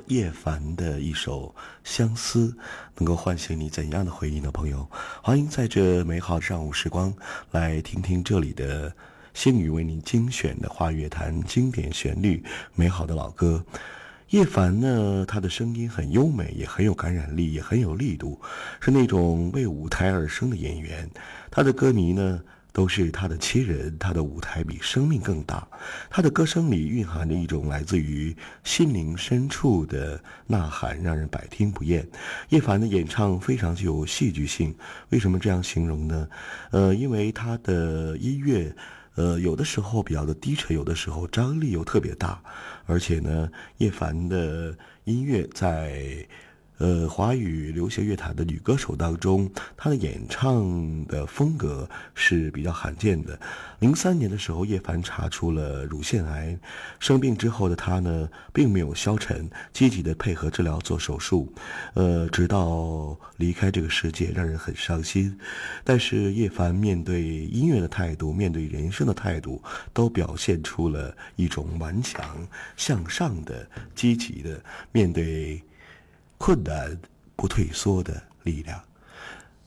叶凡的一首《相思》，能够唤醒你怎样的回忆呢？朋友，欢迎在这美好上午时光来听听这里的星宇为您精选的华语乐坛经典旋律、美好的老歌。叶凡呢，他的声音很优美，也很有感染力，也很有力度，是那种为舞台而生的演员。他的歌迷呢，都是他的亲人，他的舞台比生命更大。他的歌声里蕴含着一种来自于心灵深处的呐喊，让人百听不厌。叶凡的演唱非常具有戏剧性，为什么这样形容呢？因为他的音乐有的时候比较的低沉，有的时候张力又特别大，而且呢，叶凡的音乐在华语流行乐坛的女歌手当中，她的演唱的风格是比较罕见的。03年的时候，叶凡查出了乳腺癌，生病之后的她呢，并没有消沉，积极的配合治疗做手术，直到离开这个世界，让人很伤心。但是叶凡面对音乐的态度，面对人生的态度，都表现出了一种顽强向上的、积极的面对困难不退缩的力量。